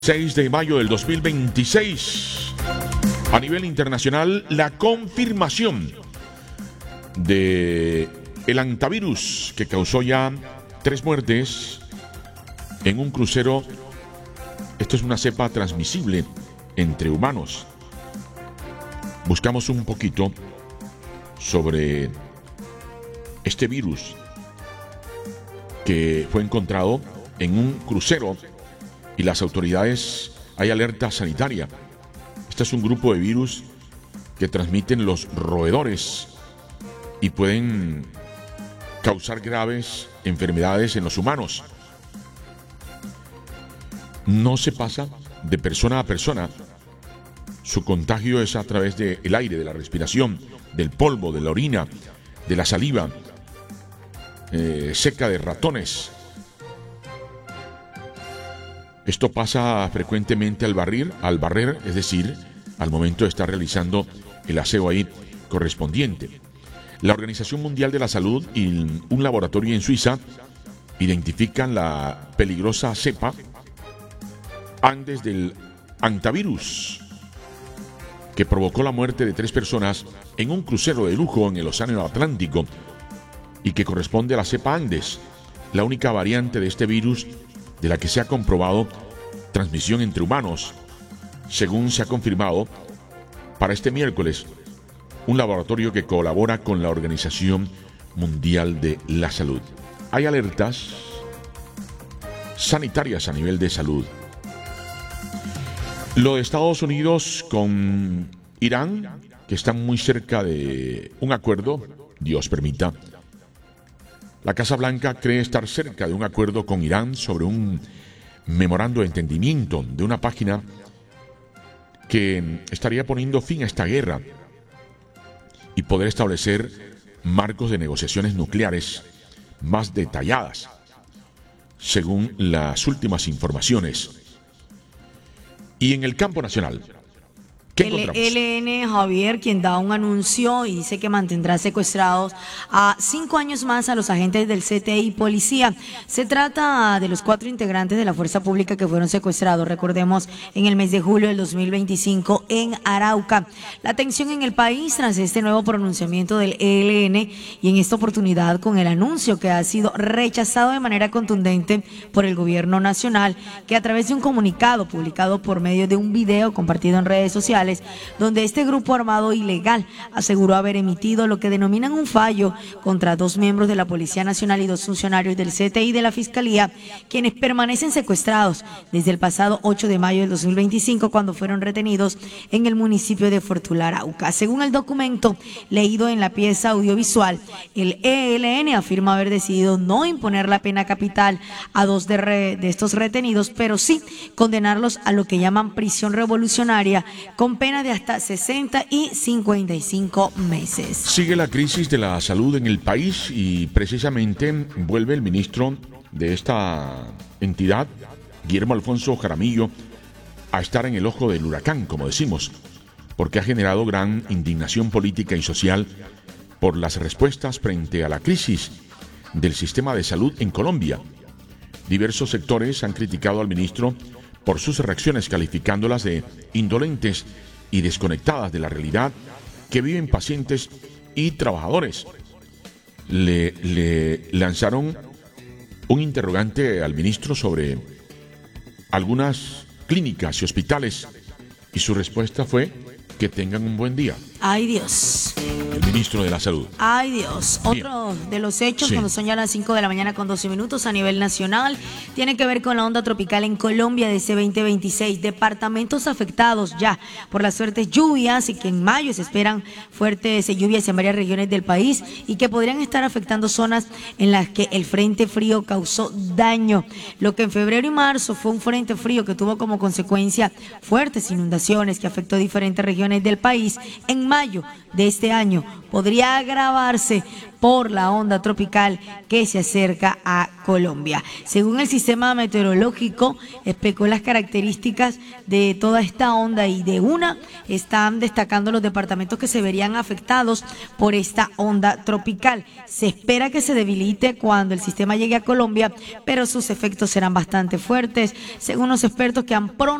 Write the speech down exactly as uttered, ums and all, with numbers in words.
seis de mayo del dos mil veintiséis. A nivel internacional, la confirmación de el hantavirus que causó ya tres muertes en un crucero. Esto es una cepa transmisible entre humanos. Buscamos un poquito sobre este virus que fue encontrado en un crucero y las autoridades, hay alerta sanitaria. Este es un grupo de virus que transmiten los roedores y pueden causar graves enfermedades en los humanos. No se pasa de persona a persona. Su contagio es a través del aire, de la respiración, del polvo, de la orina, de la saliva eh, seca de ratones. Esto pasa frecuentemente al barrir, al barrer, es decir, al momento de estar realizando el aseo ahí correspondiente. La Organización Mundial de la Salud y un laboratorio en Suiza identifican la peligrosa cepa Andes del hantavirus, que provocó la muerte de tres personas en un crucero de lujo en el Océano Atlántico y que corresponde a la cepa Andes, la única variante de este virus de la que se ha comprobado transmisión entre humanos, según se ha confirmado para este miércoles un laboratorio que colabora con la Organización Mundial de la Salud. Hay alertas sanitarias a nivel de salud. Lo de Estados Unidos con Irán, que están muy cerca de un acuerdo, Dios permita. La Casa Blanca cree estar cerca de un acuerdo con Irán sobre un memorando de entendimiento de una página que estaría poniendo fin a esta guerra y poder establecer marcos de negociaciones nucleares más detalladas, según las últimas informaciones. Y en el campo nacional, ¿qué encontramos? El E L N, Javier, quien da un anuncio y dice que mantendrá secuestrados a cinco años más a los agentes del C T I y policía. Se trata de los cuatro integrantes de la fuerza pública que fueron secuestrados, recordemos, en el mes de julio del dos mil veinticinco en Arauca. La tensión en el país tras este nuevo pronunciamiento del E L N y en esta oportunidad con el anuncio que ha sido rechazado de manera contundente por el gobierno nacional, que a través de un comunicado publicado por medio de un video compartido en redes sociales, donde este grupo armado ilegal aseguró haber emitido lo que denominan un fallo contra dos miembros de la Policía Nacional y dos funcionarios del C T I de la Fiscalía, quienes permanecen secuestrados desde el pasado ocho de mayo del dos mil veinticinco, cuando fueron retenidos en el municipio de Fortuna, Arauca. Según el documento leído en la pieza audiovisual, el E L N afirma haber decidido no imponer la pena capital a dos de, re, de estos retenidos, pero sí condenarlos a lo que llaman prisión revolucionaria, con pena de hasta sesenta y cincuenta y cinco meses. Sigue la crisis de la salud en el país y precisamente vuelve el ministro de esta entidad, Guillermo Alfonso Jaramillo, a estar en el ojo del huracán, como decimos, porque ha generado gran indignación política y social por las respuestas frente a la crisis del sistema de salud en Colombia. Diversos sectores han criticado al ministro por sus reacciones, calificándolas de indolentes y desconectadas de la realidad que viven pacientes y trabajadores. Le, le lanzaron un interrogante al ministro sobre algunas clínicas y hospitales y su respuesta fue que tengan un buen día. ¡Ay, Dios! El ministro de la Salud. ¡Ay, Dios! Bien. Otro de los hechos, Sí. cuando son ya las cinco de la mañana con doce minutos a nivel nacional, tiene que ver con la onda tropical en Colombia de este veinte veintiséis. Departamentos afectados ya por las fuertes lluvias y que en mayo se esperan fuertes lluvias en varias regiones del país y que podrían estar afectando zonas en las que el frente frío causó daño. Lo que en febrero y marzo fue un frente frío que tuvo como consecuencia fuertes inundaciones que afectó diferentes regiones del país, en mayo de este año año podría agravarse por la onda tropical que se acerca a Colombia. Según el sistema meteorológico, explicó las características de toda esta onda y de una están destacando los departamentos que se verían afectados por esta onda tropical. Se espera que se debilite cuando el sistema llegue a Colombia, pero sus efectos serán bastante fuertes, según los expertos que han pronosticado